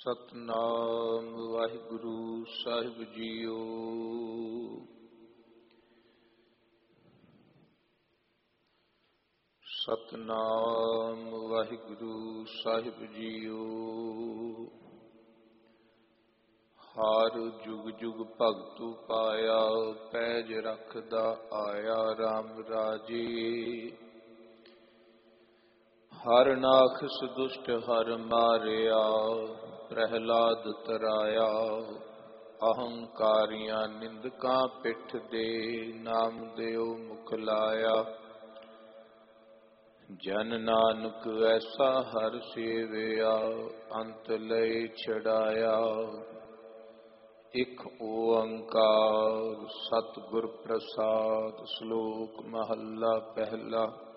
ਸਤਨਾਮ ਵਾਹਿਗੁਰੂ ਸਾਹਿਬ JIO. Satnam Waheguru ਸਾਹਿਬ JIO. ਹਰ ਜੁਗ ਜੁਗ ਭਗਤੂ ਪਾਇਆ, ਪੈਜ ਰਖਦਾ ਆਇਆ ਰਾਮ ਰਾਜੇ। ਹਰ ਨਾਖਸ ਦੁਸ਼ਟ ਹਰ ਮਾਰਿਆ, ਪ੍ਰਹਿਲਾਦ ਤਰਾਇਆ। ਅਹੰਕਾਰੀਆਂ ਨਿੰਦਕਾਂ ਪਿੱਠ ਦੇ, ਨਾਮ ਦਿਓ ਮੁਖ ਲਾਇਆ। ਜਨ ਨਾਨਕ ਐਸਾ ਹਰ ਸੇਵਿਆ, ਅੰਤ ਲਈ ਛਡਾਇਆ। ਇਕ ਓੰਕਾਰ ਸਤਿਗੁਰ ਪ੍ਰਸਾਦਿ। ਸ਼ਲੋਕ ਮਹੱਲਾ ਪਹਿਲਾ।